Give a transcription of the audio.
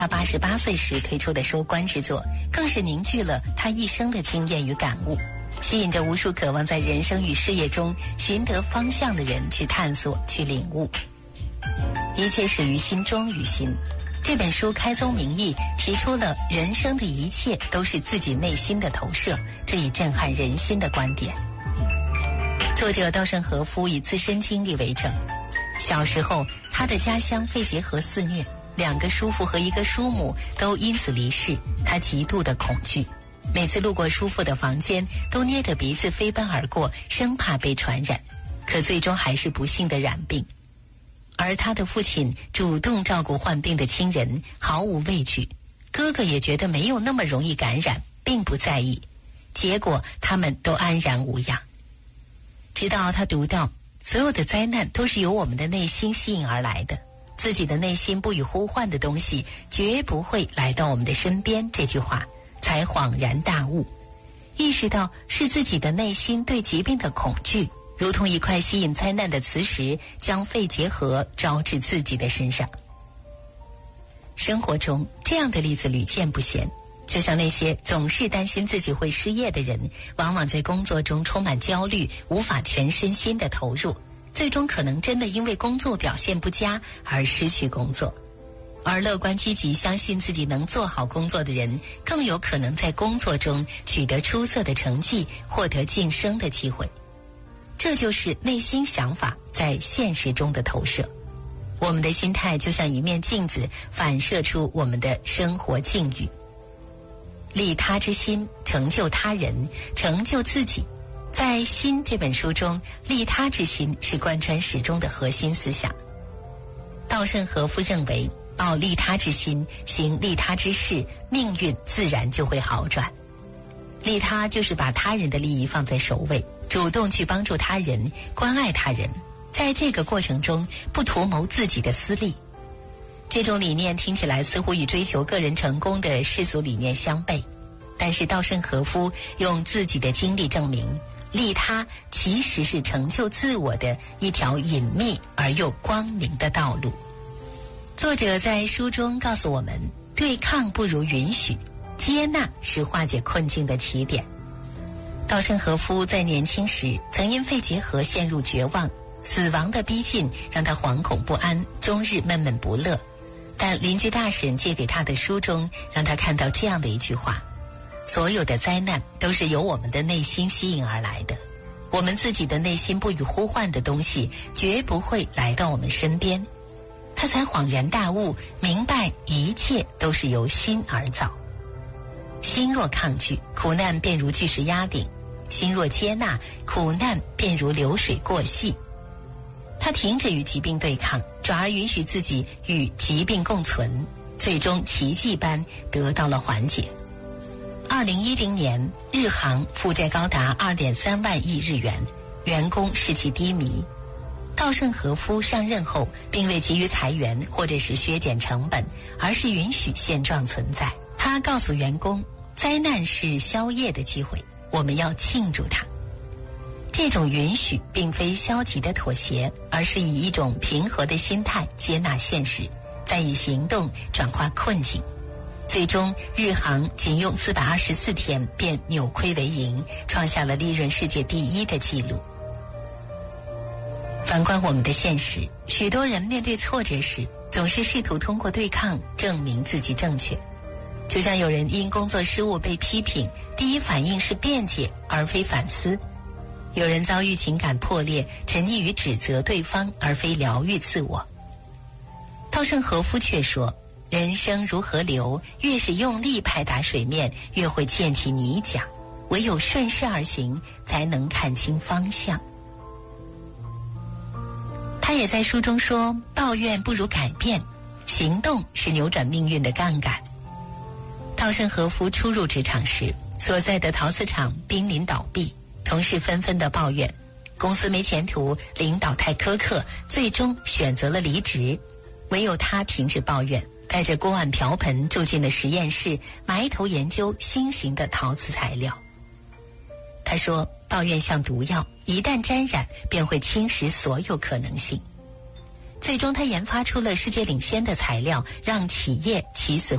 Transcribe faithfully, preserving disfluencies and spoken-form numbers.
他八十八岁时推出的收官之作，更是凝聚了他一生的经验与感悟，吸引着无数渴望在人生与事业中寻得方向的人去探索、去领悟。一切始于心，终于心。这本书开宗明义提出了人生的一切都是自己内心的投射，这一震撼人心的观点。作者稻盛和夫以自身经历为证，小时候他的家乡肺结核肆虐，两个叔父和一个叔母都因此离世，他极度的恐惧，每次路过叔父的房间都捏着鼻子飞奔而过，生怕被传染，可最终还是不幸的染病。而他的父亲主动照顾患病的亲人，毫无畏惧，哥哥也觉得没有那么容易感染，并不在意，结果他们都安然无恙。直到他读到所有的灾难都是由我们的内心吸引而来的，自己的内心不予呼唤的东西绝不会来到我们的身边，这句话才恍然大悟，意识到是自己的内心对疾病的恐惧，如同一块吸引灾难的磁石，将肺结核招至自己的身上。生活中这样的例子屡见不鲜，就像那些总是担心自己会失业的人，往往在工作中充满焦虑，无法全身心的投入，最终可能真的因为工作表现不佳而失去工作。而乐观积极相信自己能做好工作的人，更有可能在工作中取得出色的成绩，获得晋升的机会。这就是内心想法在现实中的投射。我们的心态就像一面镜子，反射出我们的生活境遇。利他之心，成就他人，成就自己。在《心》这本书中，利他之心是贯穿始终的核心思想。稻盛和夫认为，抱利他之心，行利他之事，命运自然就会好转。利他就是把他人的利益放在首位，主动去帮助他人，关爱他人，在这个过程中不图谋自己的私利。这种理念听起来似乎与追求个人成功的世俗理念相悖，但是稻盛和夫用自己的经历证明，利他其实是成就自我的一条隐秘而又光明的道路。作者在书中告诉我们，对抗不如允许，接纳是化解困境的起点。稻盛和夫在年轻时曾因肺结核陷入绝望，死亡的逼近让他惶恐不安，终日闷闷不乐。但邻居大婶借给他的书中，让他看到这样的一句话：所有的灾难都是由我们的内心吸引而来的，我们自己的内心不予呼唤的东西绝不会来到我们身边。他才恍然大悟，明白一切都是由心而造。心若抗拒，苦难便如巨石压顶；心若接纳，苦难便如流水过隙。他停止与疾病对抗，转而允许自己与疾病共存，最终奇迹般得到了缓解。二零一零年，日航负债高达二点三万亿日元，员工士气低迷。稻盛和夫上任后，并未急于裁员或者是削减成本，而是允许现状存在。他告诉员工，灾难是宵夜的机会，我们要庆祝它。这种允许并非消极的妥协，而是以一种平和的心态接纳现实，再以行动转化困境。最终，日航仅用四百二十四天便扭亏为盈，创下了利润世界第一的纪录。反观我们的现实，许多人面对挫折时，总是试图通过对抗证明自己正确。就像有人因工作失误被批评，第一反应是辩解而非反思；有人遭遇情感破裂，沉溺于指责对方而非疗愈自我。稻盛和夫却说，人生如河流，越是用力拍打水面，越会溅起泥浆，唯有顺势而行，才能看清方向。他也在书中说，抱怨不如改变，行动是扭转命运的杠杆。稻盛和夫初入职场时，所在的陶瓷厂濒临倒闭，同事纷纷的抱怨公司没前途，领导太苛刻，最终选择了离职。唯有他停止抱怨，带着锅碗瓢盆住进了实验室，埋头研究新型的陶瓷材料。他说，抱怨像毒药，一旦沾染便会侵蚀所有可能性。 最终他研发出了世界领先的材料，让企业起死